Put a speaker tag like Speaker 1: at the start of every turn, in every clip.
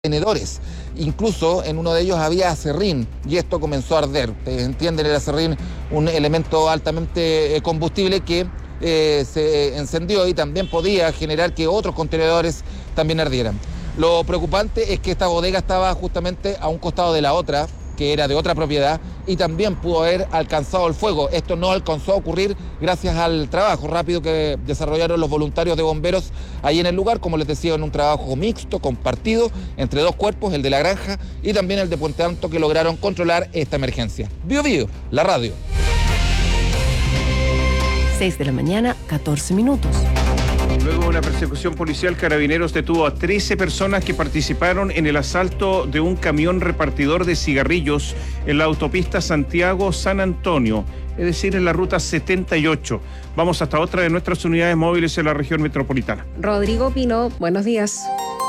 Speaker 1: contenedores. Incluso en uno de ellos había aserrín y esto comenzó a arder. Entienden, el aserrín, un elemento altamente combustible que se encendió y también podía generar que otros contenedores también ardieran. Lo preocupante es que esta bodega estaba justamente a un costado de la otra, que era de otra propiedad, y también pudo haber alcanzado el fuego. Esto no alcanzó a ocurrir gracias al trabajo rápido que desarrollaron los voluntarios de bomberos ahí en el lugar, como les decía, en un trabajo mixto, compartido, entre dos cuerpos, el de la granja y también el de Puente Alto, que lograron controlar esta emergencia. Bio Bio, la radio.
Speaker 2: 6 de la mañana, 14 minutos.
Speaker 3: Luego de una persecución policial, Carabineros detuvo a 13 personas que participaron en el asalto de un camión repartidor de cigarrillos en la autopista Santiago-San Antonio, es decir, en la ruta 78. Vamos hasta otra de nuestras unidades móviles en la región metropolitana.
Speaker 4: Rodrigo Pino, buenos días.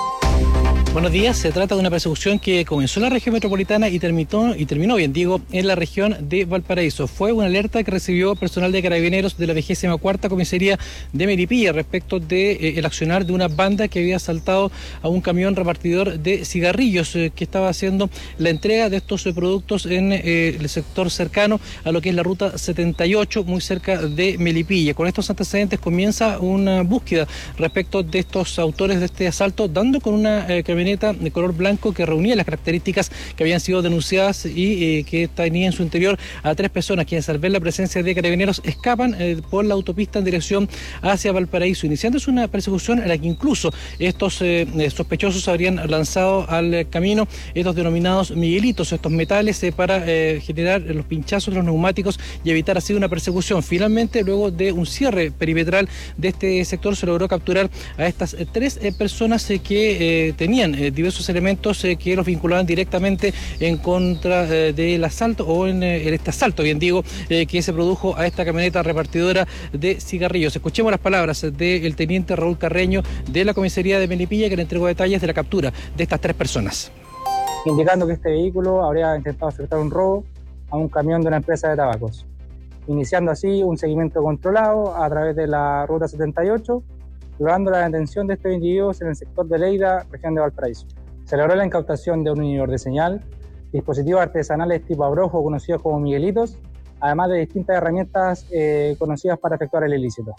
Speaker 5: Buenos días, se trata de una persecución que comenzó en la región metropolitana y terminó bien, digo, en la región de Valparaíso. Fue una alerta que recibió personal de Carabineros de la 24ª Comisaría de Melipilla respecto de el accionar de una banda que había asaltado a un camión repartidor de cigarrillos que estaba haciendo la entrega de estos productos en el sector cercano a lo que es la ruta 78, muy cerca de Melipilla. Con estos antecedentes comienza una búsqueda respecto de estos autores de este asalto, dando con una camioneta de color blanco que reunía las características que habían sido denunciadas y que tenía en su interior a 3 personas quienes, al ver la presencia de Carabineros, escapan por la autopista en dirección hacia Valparaíso, iniciándose una persecución en la que incluso estos sospechosos habrían lanzado al camino estos denominados miguelitos, estos metales para generar los pinchazos de los neumáticos y evitar así una persecución. Finalmente, luego de un cierre perimetral de este sector, se logró capturar a estas 3 personas que tenían diversos elementos que los vinculaban directamente en contra del asalto o en este asalto, bien digo, que se produjo a esta camioneta repartidora de cigarrillos. Escuchemos las palabras del teniente Raúl Carreño de la comisaría de Melipilla, que le entregó detalles de la captura de estas 3 personas.
Speaker 6: Indicando que este vehículo habría intentado efectuar un robo a un camión de una empresa de tabacos, iniciando así un seguimiento controlado a través de la ruta 78, logrando la detención de estos individuos en el sector de Leida, región de Valparaíso. Se logró la incautación de un inhibidor de señal, dispositivos artesanales tipo abrojo conocidos como miguelitos, además de distintas herramientas conocidas para efectuar el ilícito.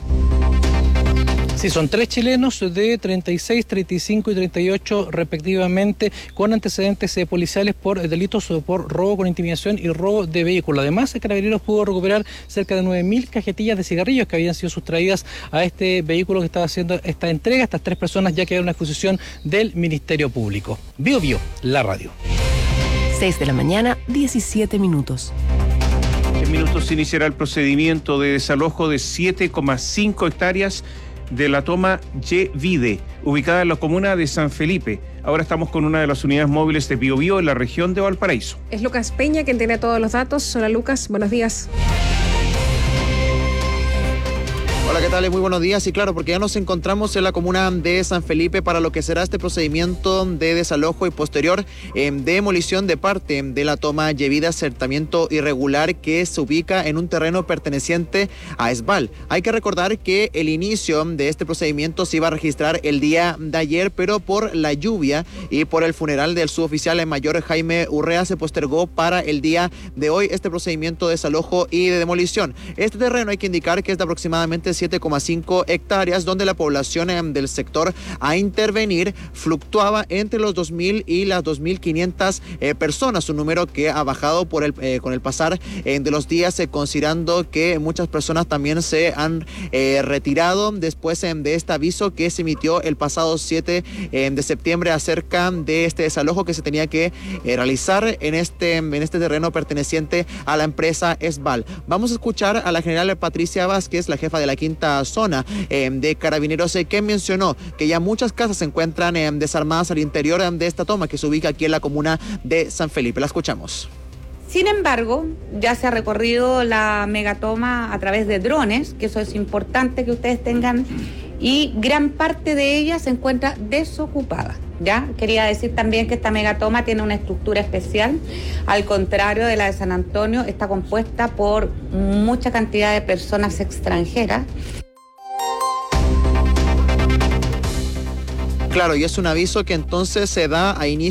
Speaker 5: Sí, son 3 chilenos de 36, 35 y 38 respectivamente, con antecedentes policiales por delitos por robo con intimidación y robo de vehículo. Además, el Carabineros pudo recuperar cerca de 9.000 cajetillas de cigarrillos que habían sido sustraídas a este vehículo que estaba haciendo esta entrega. Estas 3 personas ya quedaron a disposición del Ministerio Público. Bio Bio, la radio.
Speaker 2: 6 de la mañana, 17 minutos.
Speaker 3: En minutos se iniciará el procedimiento de desalojo de 7,5 hectáreas de la toma Yevide, ubicada en la comuna de San Felipe. Ahora estamos con una de las unidades móviles de Bio Bio en la región de Valparaíso.
Speaker 4: Es Lucas Peña quien tiene todos los datos. Hola Lucas, buenos días.
Speaker 7: Hola, ¿qué tal? Muy buenos días. Y claro, porque ya nos encontramos en la comuna de San Felipe para lo que será este procedimiento de desalojo y posterior demolición de parte de la toma Yevide, asentamiento irregular que se ubica en un terreno perteneciente a Esbal. Hay que recordar que el inicio de este procedimiento se iba a registrar el día de ayer, pero por la lluvia y por el funeral del suboficial mayor Jaime Urrea se postergó para el día de hoy este procedimiento de desalojo y de demolición. Este terreno hay que indicar que es de aproximadamente 7,5 hectáreas, donde la población del sector a intervenir fluctuaba entre los 2.000 y las 2.500 personas, un número que ha bajado con el pasar de los días, considerando que muchas personas también se han retirado después de este aviso que se emitió el pasado 7 de septiembre acerca de este desalojo que se tenía que realizar en este terreno perteneciente a la empresa Esbal. Vamos a escuchar a la general Patricia Vázquez, la jefa de la quinta zona de Carabineros, que mencionó que ya muchas casas se encuentran desarmadas al interior de esta toma que se ubica aquí en la comuna de San Felipe. La escuchamos.
Speaker 8: Sin embargo, ya se ha recorrido la megatoma a través de drones, que eso es importante que ustedes tengan, y gran parte de ella se encuentra desocupada. ¿Ya? Quería decir también que esta megatoma tiene una estructura especial, al contrario de la de San Antonio, está compuesta por mucha cantidad de personas extranjeras.
Speaker 7: Claro, y es un aviso que entonces se da a inicio